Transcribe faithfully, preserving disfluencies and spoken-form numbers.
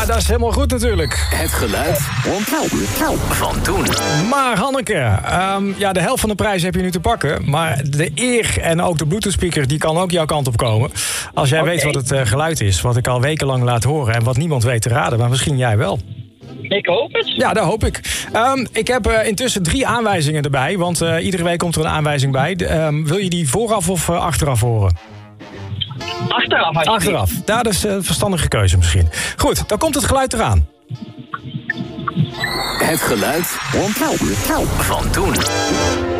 Ja, dat is helemaal goed natuurlijk. Het geluid van toen. Maar Hanneke, um, ja, de helft van de prijs heb je nu te pakken. Maar de eer en ook de Bluetooth speaker, die kan ook jouw kant op komen. Als jij okay. weet wat het uh, geluid is, wat ik al wekenlang laat horen... en wat niemand weet te raden, maar misschien jij wel. Ik hoop het. Ja, dat hoop ik. Um, ik heb uh, intussen drie aanwijzingen erbij, want uh, iedere week komt er een aanwijzing bij. De, um, wil je die vooraf of uh, achteraf horen? Achteraf. Achteraf. Ja, dat is een verstandige keuze misschien. Goed, dan komt het geluid eraan. Het geluid van toen.